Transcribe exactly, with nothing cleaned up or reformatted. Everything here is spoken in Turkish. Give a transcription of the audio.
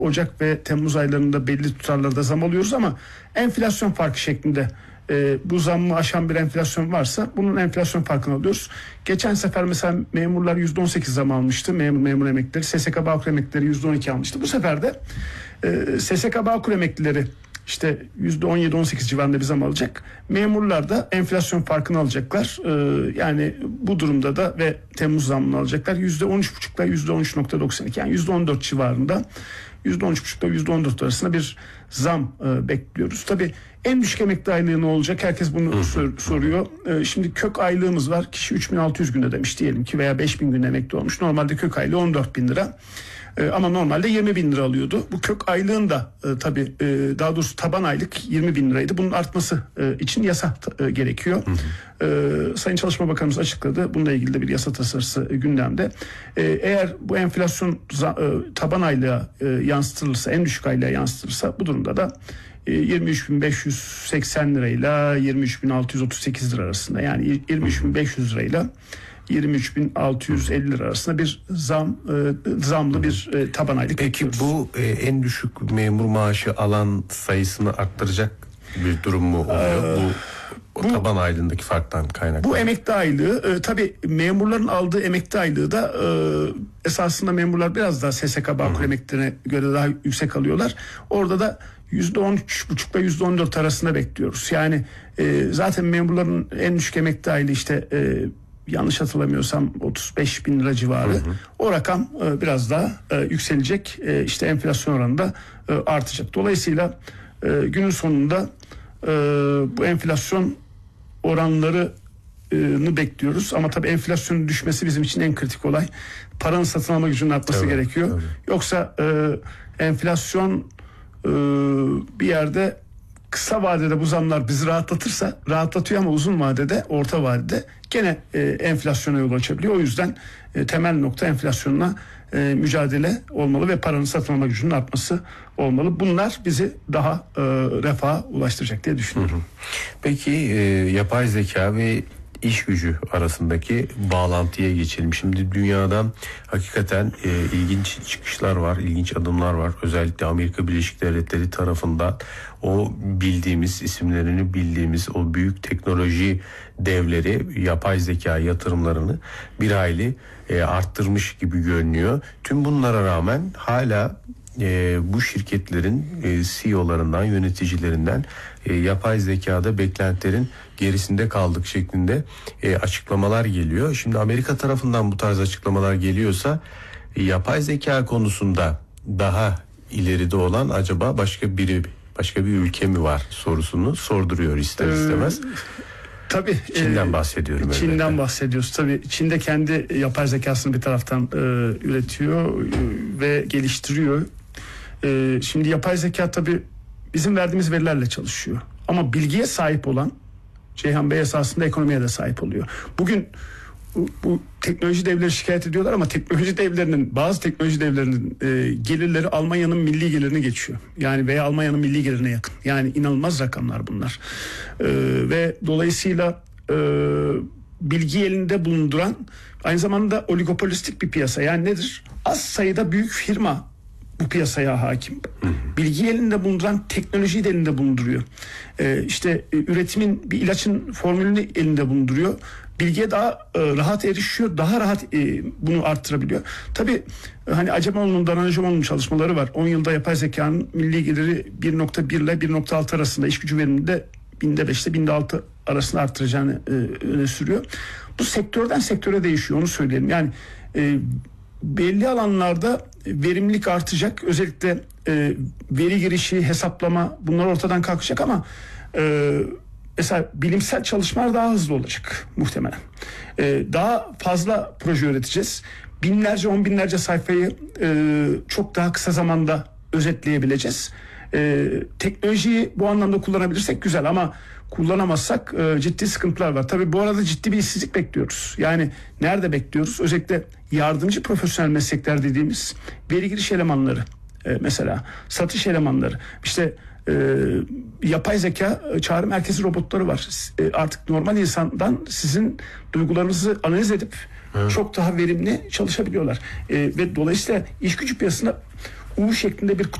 Ocak ve Temmuz aylarında belli tutarlarda zam alıyoruz ama enflasyon farkı şeklinde e, bu zammı aşan bir enflasyon varsa bunun enflasyon farkını alıyoruz. Geçen sefer mesela memurlar yüzde on sekiz zam almıştı. Memur, memur emeklileri, S S K Bağkur emeklileri yüzde on iki almıştı. Bu sefer de e, S S K Bağkur emeklileri işte yüzde on yedi on sekiz civarında bir zam alacak. Memurlar da enflasyon farkını alacaklar. Ee, yani bu durumda da ve Temmuz zammını alacaklar. yüzde on üç buçuk ile yüzde on üç nokta doksan iki, yani yüzde on dört civarında, yüzde on üç buçuk ile yüzde on dört arasında bir zam e, bekliyoruz. Tabii en düşük emekli aylığı ne olacak? Herkes bunu sor, soruyor. E, şimdi kök aylığımız var. Kişi üç bin altı yüz günde demiş diyelim ki veya beş bin günde emekli olmuş. Normalde kök aylığı on dört bin lira. Ee, ama normalde yirmi bin lira alıyordu. Bu kök aylığın da e, tabii e, daha doğrusu taban aylık yirmi bin liraydı. Bunun artması e, için yasa e, gerekiyor. Hı hı. E, Sayın Çalışma Bakanımız açıkladı. Bununla ilgili de bir yasa tasarısı e, gündemde. E, eğer bu enflasyon za- e, taban aylığa e, yansıtılırsa, en düşük aylığa yansıtılırsa bu durumda da e, yirmi üç bin beş yüz seksen lirayla yirmi üç bin altı yüz otuz sekiz lira arasında, yani yirmi üç bin beş yüz lirayla yirmi üç bin altı yüz elli lira arasında bir zam e, zamlı bir e, taban aylık. Peki bu e, en düşük memur maaşı alan sayısını arttıracak bir durum mu oluyor? Ee, bu o bu, taban aylığındaki farktan kaynaklı. Bu emekli aylığı e, tabii memurların aldığı emekli aylığı da e, esasında memurlar biraz daha S S K Bağkur emeklilerine göre daha yüksek alıyorlar. Orada da yüzde on üç buçuk ile yüzde on dört arasında bekliyoruz. Yani e, zaten memurların en düşük emekli aylığı işte e, yanlış hatırlamıyorsam otuz beş bin lira civarı. Hı hı. O rakam e, biraz daha e, yükselecek. E, işte enflasyon oranında e, artacak. Dolayısıyla e, günün sonunda e, bu enflasyon oranlarını bekliyoruz. Ama tabii enflasyonun düşmesi bizim için en kritik olay. Paranın satın alma gücünün artması tabii, gerekiyor. Tabii. Yoksa e, enflasyon e, bir yerde kısa vadede bu zamlar bizi rahatlatırsa rahatlatıyor, ama uzun vadede, orta vadede gene e, enflasyona yol açabiliyor. O yüzden e, temel nokta enflasyonla e, mücadele olmalı ve paranın satın alma gücünün artması olmalı. Bunlar bizi daha e, refaha ulaştıracak diye düşünüyorum. Hı hı. Peki e, yapay zeka ve iş gücü arasındaki bağlantıya geçelim. Şimdi dünyadan hakikaten e, ilginç çıkışlar var, ilginç adımlar var. Özellikle Amerika Birleşik Devletleri tarafından o bildiğimiz, isimlerini bildiğimiz o büyük teknoloji devleri yapay zeka yatırımlarını bir hayli e, arttırmış gibi görünüyor. Tüm bunlara rağmen hala e, bu şirketlerin e, C E O'larından, yöneticilerinden e, yapay zekada beklentilerin gerisinde kaldık şeklinde e, açıklamalar geliyor. Şimdi Amerika tarafından bu tarz açıklamalar geliyorsa e, yapay zeka konusunda daha ileride olan acaba başka biri, başka bir ülke mi var sorusunu sorduruyor ister istemez. Ee, tabii. Çin'den e, bahsediyorum. Çin'den elbette. bahsediyoruz. Tabii Çin'de kendi yapay zekasını bir taraftan e, üretiyor e, ve geliştiriyor. E, şimdi yapay zeka tabii bizim verdiğimiz verilerle çalışıyor. Ama bilgiye sahip olan Ceyhan Bey esasında ekonomiye de sahip oluyor. Bugün bu, bu teknoloji devleri şikayet ediyorlar ama teknoloji devlerinin, bazı teknoloji devlerinin e, gelirleri Almanya'nın milli gelirini geçiyor. Yani veya Almanya'nın milli gelirine yakın. Yani inanılmaz rakamlar bunlar. E, ve dolayısıyla e, bilgi elinde bulunduran, aynı zamanda oligopolistik bir piyasa. Yani nedir? Az sayıda büyük firma bu piyasaya hakim. Bilgi elinde bulunduran, teknolojiyi de elinde bulunduruyor. Ee, işte e, üretimin, bir ilacın formülünü elinde bulunduruyor. Bilgiye daha e, rahat erişiyor, daha rahat e, bunu arttırabiliyor. Tabii hani Acemoğlu'nun, Danışmoğlu'nun çalışmaları var. on yılda yapay zekanın milli geliri bir nokta bir ile bir nokta altı arasında, iş gücü veriminde binde beş ile binde altı arasında arttıracağını e, öne sürüyor. Bu sektörden sektöre değişiyor, onu söyleyelim. Yani e, belli alanlarda verimlilik artacak. Özellikle e, veri girişi, hesaplama, bunlar ortadan kalkacak ama e, mesela bilimsel çalışmalar daha hızlı olacak muhtemelen. E, daha fazla proje üreteceğiz. Binlerce, on binlerce sayfayı e, çok daha kısa zamanda özetleyebileceğiz. E, teknolojiyi bu anlamda kullanabilirsek güzel, ama kullanamazsak e, ciddi sıkıntılar var. Tabii bu arada ciddi bir işsizlik bekliyoruz. Yani nerede bekliyoruz? Özellikle yardımcı profesyonel meslekler dediğimiz veri giriş elemanları, e, mesela satış elemanları, işte e, yapay zeka e, çağrı merkezi robotları var. E, artık normal insandan sizin duygularınızı analiz edip evet, çok daha verimli çalışabiliyorlar. E, ve dolayısıyla iş gücü piyasasında U şeklinde bir